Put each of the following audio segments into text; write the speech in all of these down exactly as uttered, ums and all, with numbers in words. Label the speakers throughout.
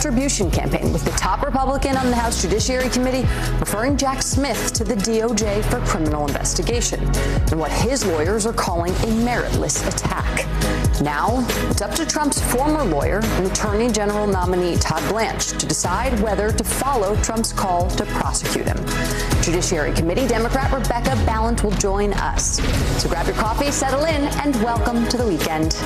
Speaker 1: retribution campaign, with the top Republican on the House Judiciary Committee referring Jack Smith to the D O J for criminal investigation, and what his lawyers are calling a meritless attack. Now, it's up to Trump's former lawyer and Attorney General nominee Todd Blanche to decide whether to follow Trump's call to prosecute him. Judiciary Committee Democrat Rebecca Balint will join us. So grab your coffee, settle in, and welcome to the weekend.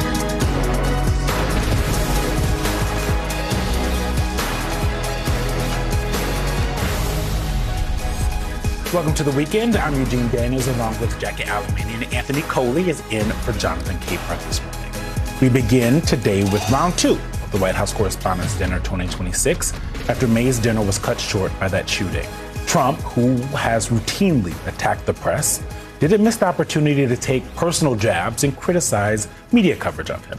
Speaker 2: Welcome to the weekend. I'm Eugene Daniels, along with Jackie Alamany, and Anthony Coley is in for Jonathan Capehart this morning. We begin today with round two of the White House Correspondents' Dinner twenty twenty-six, after May's dinner was cut short by that shooting. Trump, who has routinely attacked the press, didn't miss the opportunity to take personal jabs and criticize media coverage of him.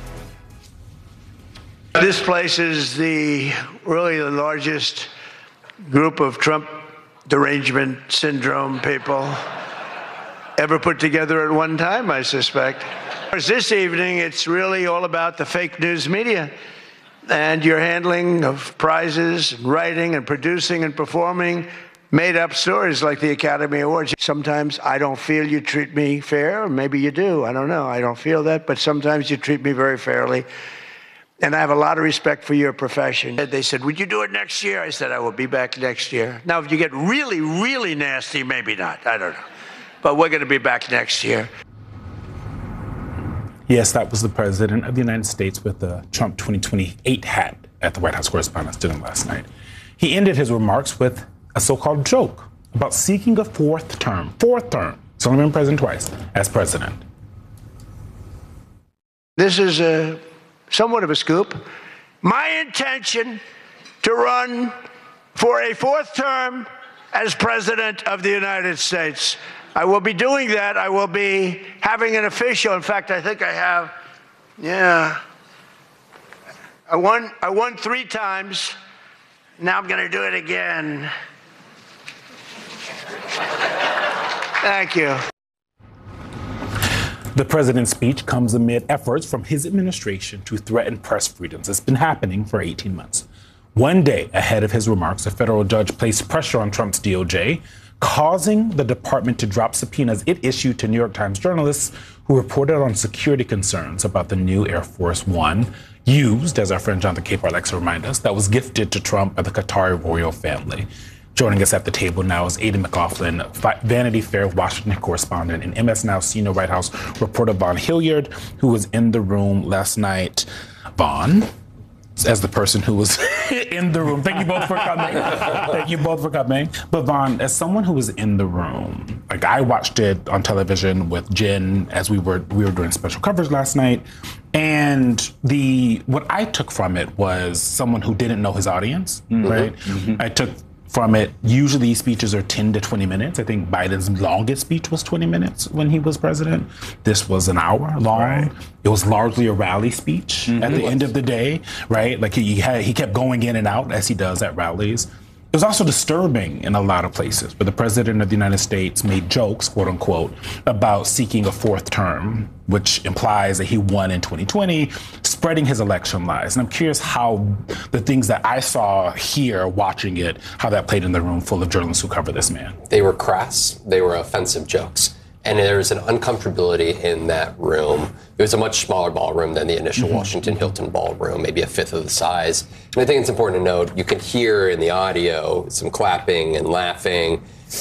Speaker 3: This place is the really the largest group of Trump derangement syndrome people ever put together at one time, I suspect. This evening, it's really all about the fake news media and your handling of prizes, and writing and producing and performing made-up stories like the Academy Awards. Sometimes I don't feel you treat me fair, or maybe you do. I don't know. I don't feel that, but sometimes you treat me very fairly. And I have a lot of respect for your profession. They said, would you do it next year? I said, I will be back next year. Now, if you get really, really nasty, maybe not. I don't know. But we're going to be back next year.
Speaker 2: Yes, that was the President of the United States with the Trump twenty twenty-eight hat at the White House Correspondents' Dinner last night. He ended his remarks with a so-called joke about seeking a fourth term. Fourth term. He's only been president twice as president.
Speaker 3: This is a... somewhat of a scoop. My intention to run for a fourth term as President of the United States. I will be doing that. I will be having an official. In fact, I think I have, yeah. I won, I won three times. Now I'm going to do it again. Thank you.
Speaker 2: The president's speech comes amid efforts from his administration to threaten press freedoms. It's been happening for eighteen months. One day ahead of his remarks, a federal judge placed pressure on Trump's D O J, causing the department to drop subpoenas it issued to New York Times journalists who reported on security concerns about the new Air Force One, used, as our friend Jonathan Capehart likes to remind us, that was gifted to Trump by the Qatari royal family. Joining us at the table now is Aidan McLaughlin, Vanity Fair Washington correspondent, and M S Now senior White House reporter Vaughn Hilliard, who was in the room last night. Vaughn, as the person who was in the room. Thank you both for coming. Thank you both for coming. But Vaughn, as someone who was in the room, like I watched it on television with Jen as we were we were doing special coverage last night, and the what I took from it was someone who didn't know his audience, mm-hmm. right? Mm-hmm. I took from it, usually speeches are ten to twenty minutes. I think Biden's longest speech was twenty minutes when he was president. This was an hour long. Right. It was largely a rally speech mm-hmm. at the end of the day, right? Like he had, he kept going in and out as he does at rallies. It was also disturbing in a lot of places, where the president of the United States made jokes, quote unquote, about seeking a fourth term, which implies that he won in twenty twenty, spreading his election lies. And I'm curious how the things that I saw here watching it, how that played in the room full of journalists who cover this man.
Speaker 4: They were crass. They were offensive jokes. And there was an uncomfortability in that room. It was a much smaller ballroom than the initial mm-hmm. Washington Hilton ballroom, maybe a fifth of the size. And I think it's important to note, you can hear in the audio some clapping and laughing.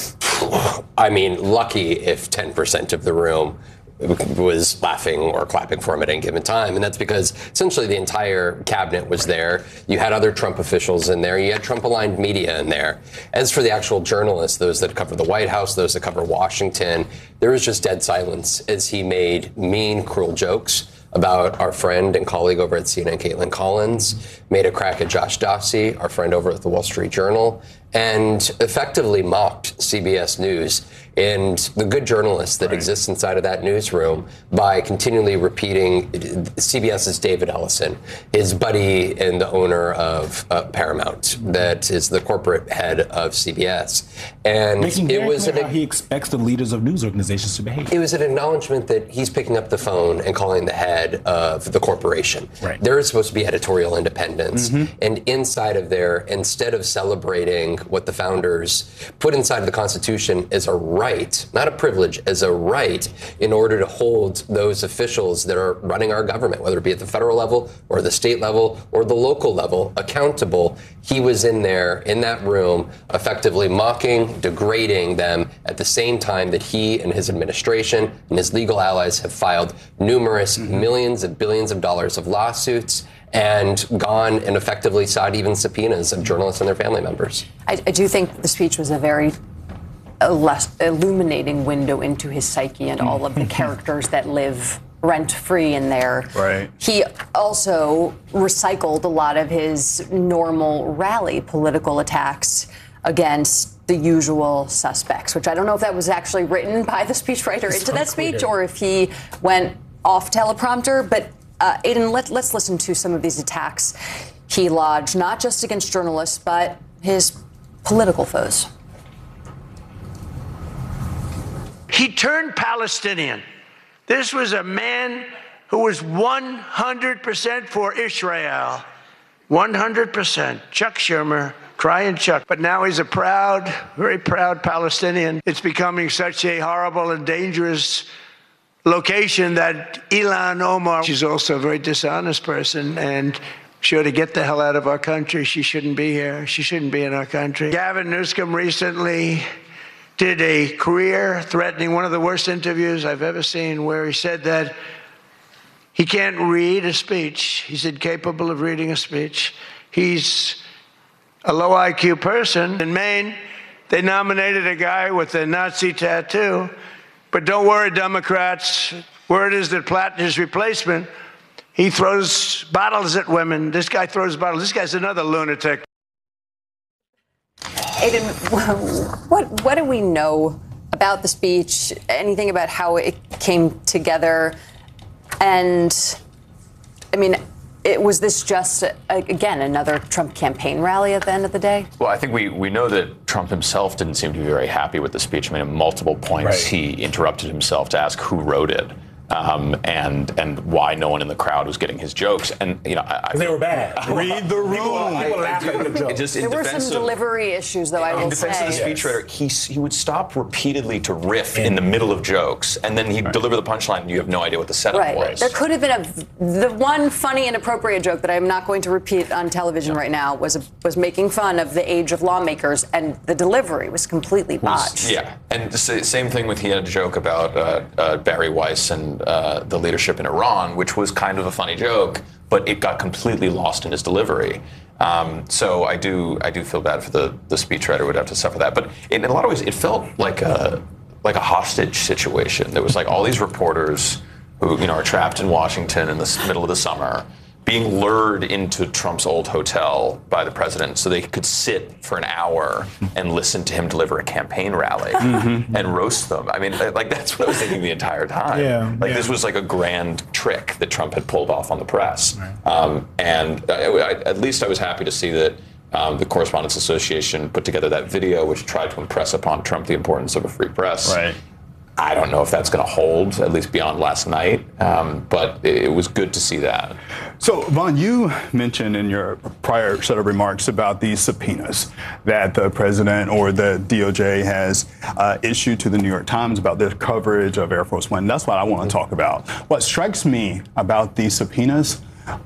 Speaker 4: I mean, lucky if ten percent of the room was laughing or clapping for him at any given time. And that's because essentially the entire cabinet was there. You had other Trump officials in there. You had Trump-aligned media in there. As for the actual journalists, those that cover the White House, those that cover Washington, there was just dead silence as he made mean, cruel jokes about our friend and colleague over at C N N, Caitlin Collins, made a crack at Josh Dossey, our friend over at the Wall Street Journal, and effectively mocked C B S News and the good journalists that right. exist inside of that newsroom by continually repeating CBS's David Ellison, his buddy and the owner of uh, Paramount, that is the corporate head of C B S. And
Speaker 2: Making
Speaker 4: it was
Speaker 2: an,
Speaker 4: an,
Speaker 2: how he expects the leaders of news organizations to behave.
Speaker 4: It was an acknowledgement that he's picking up the phone and calling the head of the corporation.
Speaker 2: Right.
Speaker 4: There is supposed to be editorial independence.
Speaker 2: Mm-hmm.
Speaker 4: And inside of there, instead of celebrating what the founders put inside of the Constitution as a right, not a privilege, as a right, in order to hold those officials that are running our government, whether it be at the federal level or the state level or the local level, accountable. He was in there, in that room, effectively mocking, degrading them at the same time that he and his administration and his legal allies have filed numerous mm-hmm. millions and billions of dollars of lawsuits and gone and effectively sought even subpoenas of journalists and their family members.
Speaker 1: I, I do think the speech was a very a less illuminating window into his psyche and all of the characters that live rent-free in there.
Speaker 5: Right.
Speaker 1: He also recycled a lot of his normal rally political attacks against the usual suspects, which I don't know if that was actually written by the speechwriter into that speech or if he went off teleprompter. But uh, Aidan, let, let's listen to some of these attacks he lodged, not just against journalists, but his political foes.
Speaker 3: He turned Palestinian. This was a man who was one hundred percent for Israel. one hundred percent. Chuck Schumer, crying Chuck. But now he's a proud, very proud Palestinian. It's becoming such a horrible and dangerous location that Ilhan Omar, she's also a very dishonest person and sure to get the hell out of our country. She shouldn't be here. She shouldn't be in our country. Gavin Newsom recently did a career-threatening, one of the worst interviews I've ever seen, where he said that he can't read a speech. He's incapable of reading a speech. He's a low I Q person. In Maine, they nominated a guy with a Nazi tattoo. But don't worry, Democrats. Word is that Platt, his replacement, he throws bottles at women. This guy throws bottles. This guy's another lunatic.
Speaker 1: Aidan, what what do we know about the speech? Anything about how it came together? And, I mean, it, was this just, a, again, another Trump campaign rally at the end of the day?
Speaker 5: Well, I think we, we know that Trump himself didn't seem to be very happy with the speech. I mean, at multiple points, right. he interrupted himself to ask who wrote it. Um, and and why no one in the crowd was getting his jokes, and you know, I, I
Speaker 2: they were bad.
Speaker 5: Read the room.
Speaker 2: People, people laugh at the jokes.
Speaker 5: Just in
Speaker 1: there were
Speaker 5: defense
Speaker 1: some
Speaker 5: of,
Speaker 1: delivery issues, though. I will
Speaker 5: in defense
Speaker 1: say.
Speaker 5: of the speechwriter, he he would stop repeatedly to riff in the middle of jokes, and then he'd right. deliver the punchline, and you have no idea what the setup
Speaker 1: right.
Speaker 5: was.
Speaker 1: There could have been a the one funny and appropriate joke that I'm not going to repeat on television yeah. right now was a, was making fun of the age of lawmakers, and the delivery was completely botched.
Speaker 5: Was, yeah, and the same thing with he had a joke about uh, uh, Barry Weiss and uh, the leadership in Iran, which was kind of a funny joke, but it got completely lost in his delivery. Um, so I do I do feel bad for the the speechwriter would have to suffer that. But in, in a lot of ways, it felt like a like a hostage situation. There was like all these reporters who you know are trapped in Washington in the middle of the summer, being lured into Trump's old hotel by the president so they could sit for an hour and listen to him deliver a campaign rally mm-hmm. and roast them. I mean, like that's what I was thinking the entire time.
Speaker 2: Yeah,
Speaker 5: like
Speaker 2: yeah.
Speaker 5: this was like a grand trick that Trump had pulled off on the press. Right. Um, and I, I, at least I was happy to see that um, the Correspondents Association put together that video which tried to impress upon Trump the importance of a free press.
Speaker 2: Right.
Speaker 5: I don't know if that's going to hold, at least beyond last night, um, but it was good to see that.
Speaker 6: So, Vaughn, you mentioned in your prior set of remarks about these subpoenas that the president or the D O J has uh, issued to the New York Times about their coverage of Air Force One. That's what I want to talk about. What strikes me about these subpoenas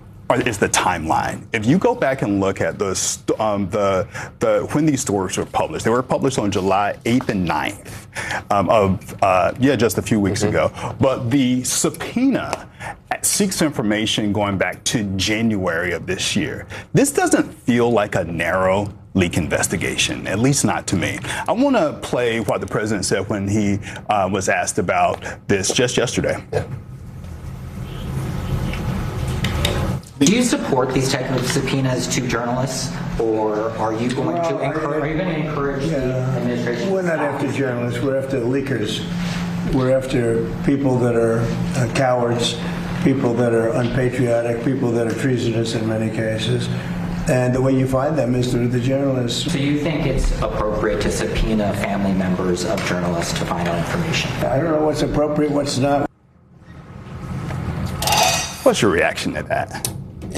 Speaker 6: is the timeline. If you go back and look at the, um, the the when these stories were published, they were published on July eighth and ninth um, of uh, yeah, just a few weeks mm-hmm. ago. But the subpoena seeks information going back to January of this year. This doesn't feel like a narrow leak investigation, at least not to me. I want to play what the president said when he uh, was asked about this just yesterday.
Speaker 5: Yeah.
Speaker 7: Do you support these type of subpoenas to journalists, or are you going well, to encourage? Are you going to encourage yeah, the administration?
Speaker 3: We're not after journalists. We're after leakers. We're after people that are uh, cowards, people that are unpatriotic, people that are treasonous in many cases. And the way you find them is through the journalists.
Speaker 7: So you think it's appropriate to subpoena family members of journalists to find out information?
Speaker 3: I don't know what's appropriate, what's not.
Speaker 6: What's your reaction to that?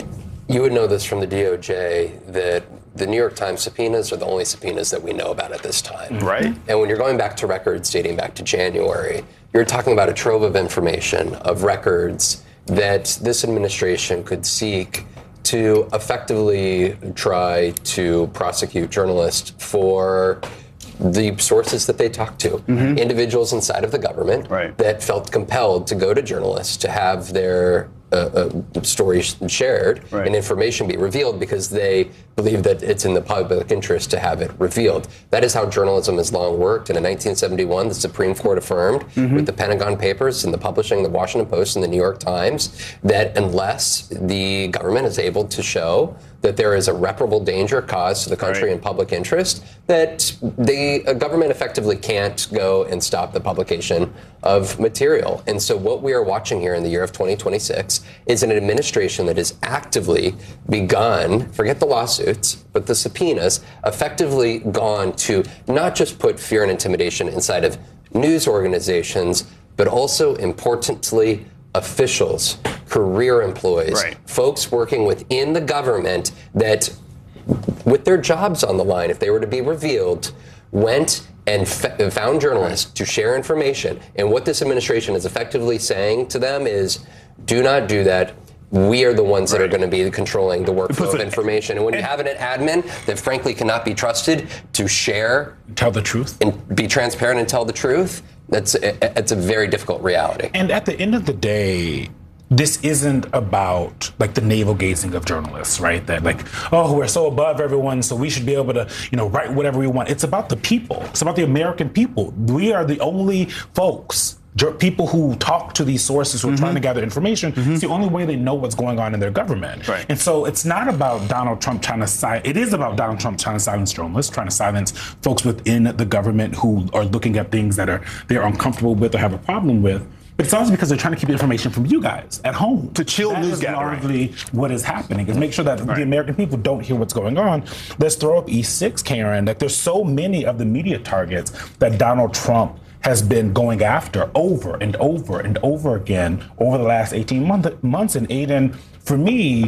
Speaker 4: You would know this from the D O J that the New York Times subpoenas are the only subpoenas that we know about at this time.
Speaker 6: Right.
Speaker 4: And when you're going back to records dating back to January, you're talking about a trove of information, of records that this administration could seek to effectively try to prosecute journalists for the sources that they talk to, mm-hmm. individuals inside of the government
Speaker 6: right.
Speaker 4: that felt compelled to go to journalists to have their uh, uh, stories shared
Speaker 6: right.
Speaker 4: and information be revealed because they believe that it's in the public interest to have it revealed. That is how journalism has long worked. And in nineteen seventy-one, the Supreme Court affirmed mm-hmm. with the Pentagon Papers and the publishing of the Washington Post and the New York Times that unless the government is able to show that there is irreparable danger caused to the country
Speaker 6: right.
Speaker 4: and public interest, that the uh, government effectively can't go and stop the publication of material. And so what we are watching here in the year of twenty twenty-six is an administration that has actively begun, forget the lawsuits, but the subpoenas, effectively gone to not just put fear and intimidation inside of news organizations, but also, importantly, officials, career employees,
Speaker 6: right.
Speaker 4: folks working within the government that, with their jobs on the line, if they were to be revealed, went and f- found journalists right. to share information. And what this administration is effectively saying to them is, do not do that. We are the ones right. that are going to be controlling the workflow of information. And when you have an admin that frankly cannot be trusted to share,
Speaker 2: tell the truth,
Speaker 4: and be transparent and tell the truth, that's a, it's a very difficult reality.
Speaker 2: And at the end of the day, this isn't about like the navel gazing of journalists, right? That like, oh, we're so above everyone, so we should be able to, you know, write whatever we want. It's about the people. It's about the American people. We are the only folks, people who talk to these sources who are mm-hmm. trying to gather information. Mm-hmm. It's the only way they know what's going on in their government.
Speaker 6: Right.
Speaker 2: And so it's not about Donald Trump trying to silence, it is about Donald Trump trying to silence journalists, trying to silence folks within the government who are looking at things that are they're uncomfortable with or have a problem with. But it's also because they're trying to keep information from you guys at home.
Speaker 6: To chill
Speaker 2: that
Speaker 6: news
Speaker 2: is
Speaker 6: gathering.
Speaker 2: largely what is happening, is make sure that
Speaker 6: right.
Speaker 2: the American people don't hear what's going on. Let's throw up E six, Karen. Like, there's so many of the media targets that Donald Trump has been going after over and over and over again over the last eighteen month, months. And Aiden, for me,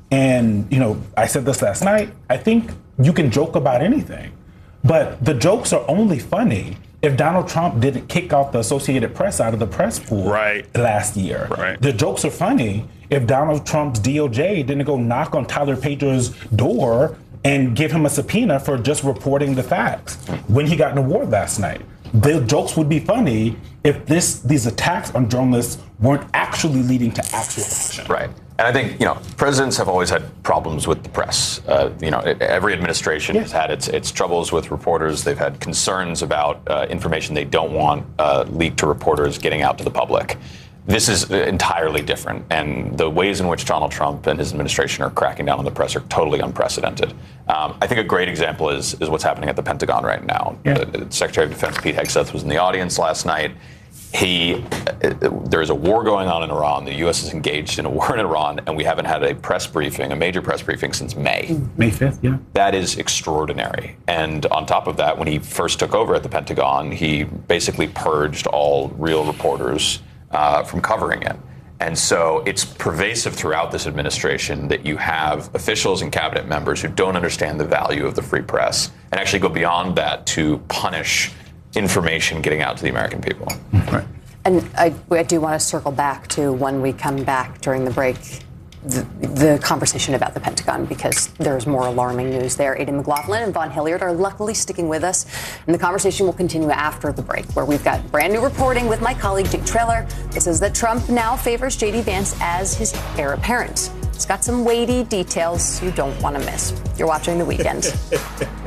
Speaker 2: and you know, I said this last night, I think you can joke about anything, but the jokes are only funny if Donald Trump didn't kick out the Associated Press out of the press pool
Speaker 6: right.
Speaker 2: last year.
Speaker 6: Right.
Speaker 2: The jokes are funny if Donald Trump's D O J didn't go knock on Tyler Pager's door and give him a subpoena for just reporting the facts when he got an award last night. The jokes would be funny if this these attacks on journalists weren't actually leading to actual action.
Speaker 5: Right. And I think, you know, presidents have always had problems with the press. Uh, you know, every administration yeah. has had its its troubles with reporters. They've had concerns about uh, information they don't want uh, leaked to reporters getting out to the public. This is entirely different, and the ways in which Donald Trump and his administration are cracking down on the press are totally unprecedented. Um, I think a great example is is what's happening at the Pentagon right now.
Speaker 2: Yeah.
Speaker 5: The Secretary of Defense Pete Hegseth was in the audience last night. He, there is a war going on in Iran. The U S is engaged in a war in Iran, and we haven't had a press briefing, a major press briefing, since May.
Speaker 2: May fifth, yeah.
Speaker 5: That is extraordinary. And on top of that, when he first took over at the Pentagon, he basically purged all real reporters uh, from covering it. And so it's pervasive throughout this administration that you have officials and cabinet members who don't understand the value of the free press and actually go beyond that to punish information getting out to the American people.
Speaker 6: Right.
Speaker 1: And I, I do want to circle back to when we come back during the break, the, the conversation about the Pentagon, because there's more alarming news there. Aidan McLaughlin and Vaughn Hilliard are luckily sticking with us, and the conversation will continue after the break, where we've got brand new reporting with my colleague Jake Traylor. It says that Trump now favors J D Vance as his heir apparent. It's got some weighty details you don't want to miss. You're watching The Weekend.